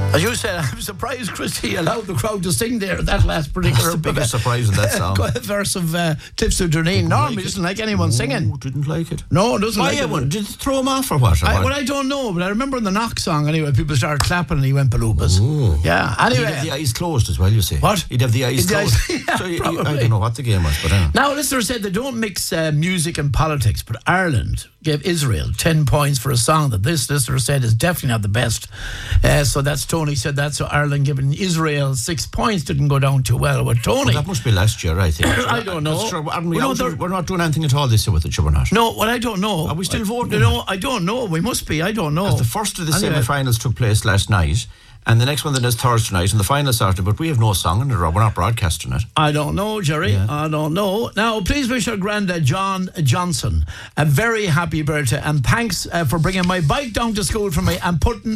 As you said, I'm surprised Christy allowed the crowd to sing there. That last particular That's the biggest surprise in that song. verse of Cliffs of Dooneen. Normally doesn't like anyone singing. Didn't like it. No, doesn't like it. Did it throw him off or what? I don't know, but I remember in the Knock song anyway, people started clapping and he went baloopas. Yeah, anyway. He'd have the eyes closed as well, you see. What? He'd have the eyes closed. Yeah, so I don't know what the game was, but Now, listeners said they don't mix music and politics, but Ireland gave Israel 10 points for a song that this listener said is definitely not the best. So that's Tony said that. So Ireland giving Israel 6 points didn't go down too well with Tony. Well, that must be last year, I think. I don't know. Sure, we're not doing anything at all this year with it, sure we're not. No, well, I don't know. Are we still voting? No, I don't know. We must be. I don't know. The first of the semi-finals took place last night. And the next one then is Thursday night, and the final started, but we have no song in it, we're not broadcasting it. I don't know, Jerry. Yeah. I don't know. Now, please wish our granddad, John Johnson, a very happy birthday, and thanks for bringing my bike down to school for me and putting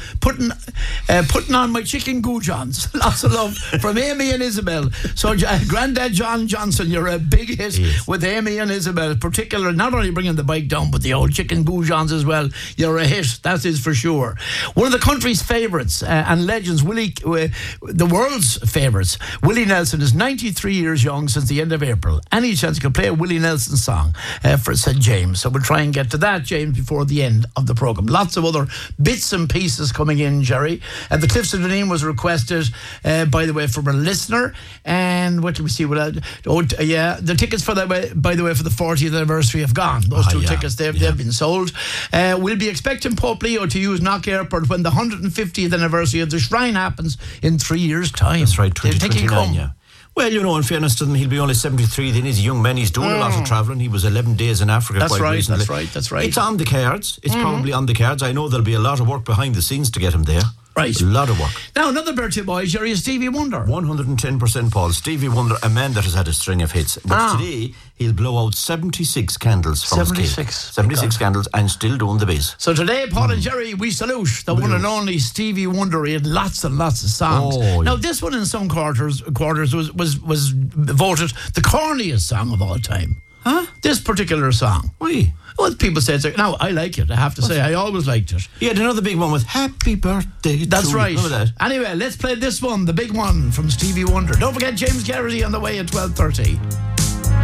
on my chicken goujons. Lots of love from Amy and Isabel. So, Granddad John Johnson, you're a big hit with Amy and Isabel, particularly not only bringing the bike down, but the old chicken goujons as well. You're a hit, that is for sure. One of the country's favourites and legends, the world's favourites. Willie Nelson is 93 years young since the end of April. Any chance you can play a Willie Nelson song for St. James. So we'll try and get to that, James, before the end of the programme. Lots of other bits and pieces coming in, Jerry. The Cliffs of Dooneen was requested, by the way, from a listener. And what can we see? The tickets for that, by the way, for the 40th anniversary have gone. Those two tickets, they've been sold. We'll be expecting Pope Leo to use Knock Airport when the 150th anniversary of the Shrine happens in 3 years' time. That's right, 2029, yeah. Well, in fairness to him, he'll be only 73, then he's a young man, he's doing a lot of travelling. He was 11 days in Africa recently. That's right. It's on the cards. It's probably on the cards. I know there'll be a lot of work behind the scenes to get him there. Right. A lot of work. Now, another birthday boy, Jerry, is Stevie Wonder. 110%, Paul. Stevie Wonder, a man that has had a string of hits. But today, he'll blow out 76 candles from his cake. 76 candles and still doing the biz. So today, Paul and Jerry, we salute the one and only Stevie Wonder. He had lots and lots of songs. Now, this one in some quarters was voted the corniest song of all time. Huh? This particular song. Why? Well, people say it's now I like it. I have to say, I always liked it. He had another big one with Happy Birthday. That's right. That. Anyway, let's play this one, the big one from Stevie Wonder. Don't forget James Garrity on the way at 12:30.